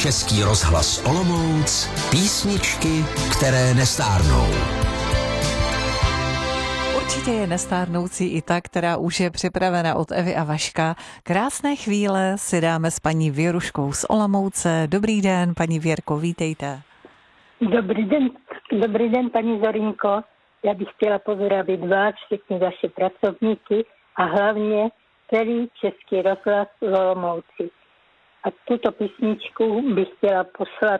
Český rozhlas Olomouc, písničky, které nestárnou. Určitě je nestárnoucí i ta, která už je připravena od Evy a Vaška. Krásné chvíle si dáme s paní Věruškou z Olomouce. Dobrý den, paní Věrko, vítejte. Dobrý den, paní Zorinko. Já bych chtěla pozdravit vás, všechny vaše pracovníky a hlavně celý Český rozhlas v Olomouci. A tuto písničku bych chtěla poslat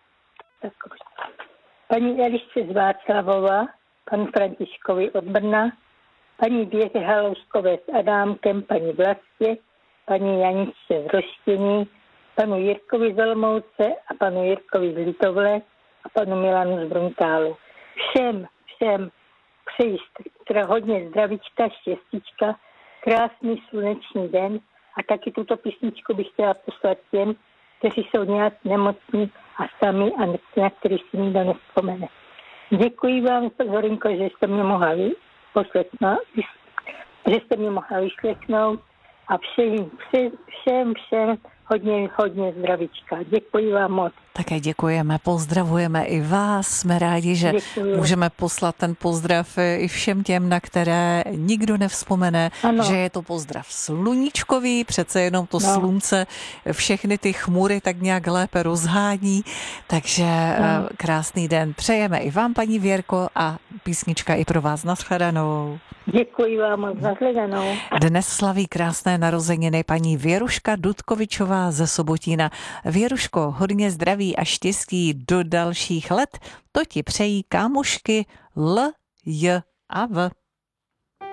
paní Elišce z Václavova, panu Františkovi od Brna, paní Věře Halouskové s Adámkem, paní Vlastě, paní Janičce z Roštění, panu Jirkovi z Olomouce a panu Jirkovi z Litovle a panu Milanu z Bruntálu. Všem přeji hodně zdravíčka, štěstíčka, krásný slunečný den a taky tuto písničku bych chtěla poslat těm, kteří jsou nějak nemocní a sami a na který si nikdo nevzpomene. Děkuji vám, Zorinko, že jste mě mohla vyslechnout a všem hodně zdravíčka. Děkuji vám moc. Také děkujeme, pozdravujeme i vás. Jsme rádi, že můžeme poslat ten pozdrav i všem těm, na které nikdo nevzpomene, že je to pozdrav sluníčkový, přece jenom to slunce všechny ty chmury tak nějak lépe rozhání, takže krásný den přejeme i vám, paní Věrko, a písnička i pro vás. Nashledanou. Děkuji vám moc, nashledanou. Dnes slaví krásné narozeniny paní Věruška Dudkovičová ze Sobotína. Věruško, hodně zdraví a štěstí do dalších let. To ti přejí kámošky L, J a V.